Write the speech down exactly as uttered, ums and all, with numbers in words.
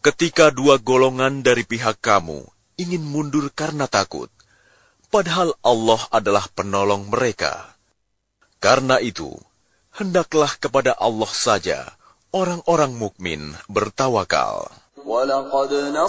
ketika dua golongan dari pihak kamu ingin mundur karena takut, padahal Allah adalah penolong mereka. Karena itu, hendaklah kepada Allah saja orang-orang mukmin bertawakal. وَلَقَدْ